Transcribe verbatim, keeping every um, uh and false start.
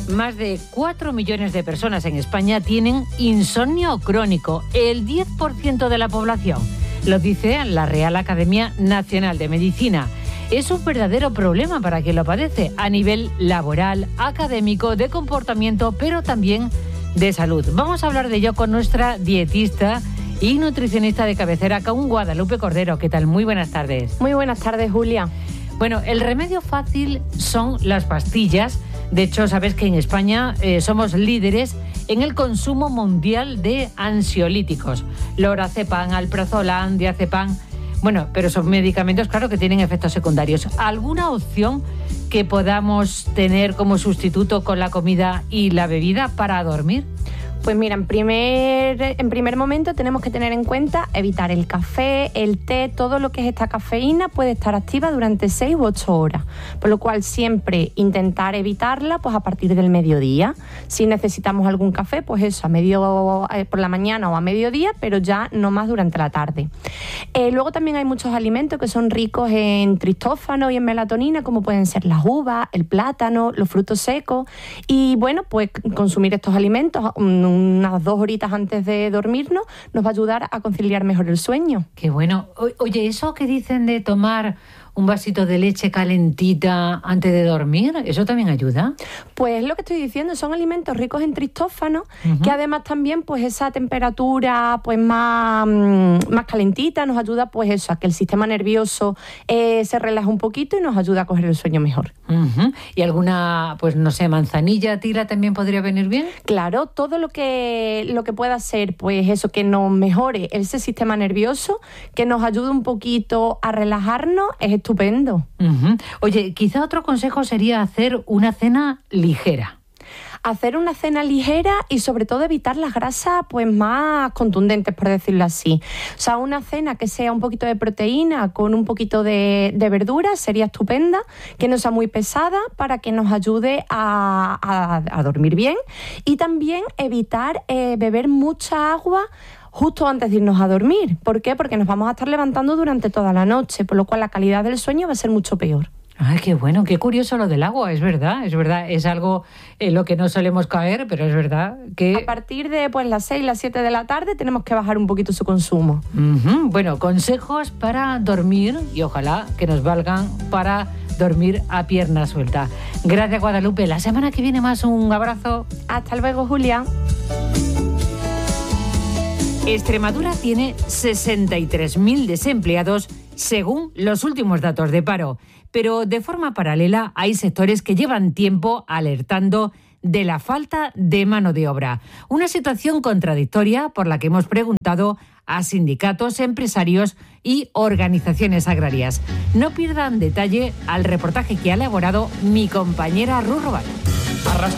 Más de cuatro millones de personas en España tienen insomnio crónico, el diez por ciento de la población. Lo dice la Real Academia Nacional de Medicina. Es un verdadero problema para quien lo padece a nivel laboral, académico, de comportamiento, pero también de salud. Vamos a hablar de ello con nuestra dietista y nutricionista de cabecera, con Guadalupe Cordero. ¿Qué tal? Muy buenas tardes. Muy buenas tardes, Julia. Bueno, el remedio fácil son las pastillas. De hecho, sabes que en España eh, somos líderes en el consumo mundial de ansiolíticos. Lorazepam, alprazolam, diazepam. Bueno, pero son medicamentos, claro, que tienen efectos secundarios. ¿Alguna opción que podamos tener como sustituto con la comida y la bebida para dormir? Pues mira, en primer, en primer momento tenemos que tener en cuenta evitar el café, el té, todo lo que es esta cafeína puede estar activa durante seis u ocho horas, por lo cual siempre intentar evitarla pues a partir del mediodía. Si necesitamos algún café, pues eso, a medio, eh, por la mañana o a mediodía, pero ya no más durante la tarde. Eh, luego también hay muchos alimentos que son ricos en tristófano y en melatonina, como pueden ser las uvas, el plátano, los frutos secos, y bueno, pues consumir estos alimentos um, unas dos horitas antes de dormirnos nos va a ayudar a conciliar mejor el sueño. Qué bueno. O- Oye, ¿eso que dicen de tomar un vasito de leche calentita antes de dormir, eso también ayuda? Pues lo que estoy diciendo, son alimentos ricos en tristófano, Uh-huh. que además también pues esa temperatura pues más, mm, más calentita nos ayuda pues eso, a que el sistema nervioso eh, se relaje un poquito y nos ayuda a coger el sueño mejor. Ujú. ¿Y alguna, pues no sé, manzanilla, tila también podría venir bien? Claro, todo lo que, lo que pueda ser, pues eso, que nos mejore ese sistema nervioso, que nos ayude un poquito a relajarnos, es estupendo. Ujú. Oye, quizá otro consejo sería hacer una cena ligera. Hacer una cena ligera y sobre todo evitar las grasas pues más contundentes, por decirlo así. O sea, una cena que sea un poquito de proteína con un poquito de, de verdura sería estupenda, que no sea muy pesada para que nos ayude a, a, a dormir bien, y también evitar eh, beber mucha agua justo antes de irnos a dormir. ¿Por qué? Porque nos vamos a estar levantando durante toda la noche, por lo cual la calidad del sueño va a ser mucho peor. Ay, qué bueno, qué curioso lo del agua, es verdad, es verdad, es algo en lo que no solemos caer, pero es verdad que... A partir de pues, las seis, las siete de la tarde tenemos que bajar un poquito su consumo. Ujú. Bueno, consejos para dormir y ojalá que nos valgan para dormir a pierna suelta. Gracias, Guadalupe. La semana que viene más, un abrazo. Hasta luego, Julia. Extremadura tiene sesenta y tres mil desempleados según los últimos datos de paro, pero de forma paralela hay sectores que llevan tiempo alertando de la falta de mano de obra. Una situación contradictoria por la que hemos preguntado a sindicatos, empresarios y organizaciones agrarias. No pierdan detalle al reportaje que ha elaborado mi compañera Ruth Robal.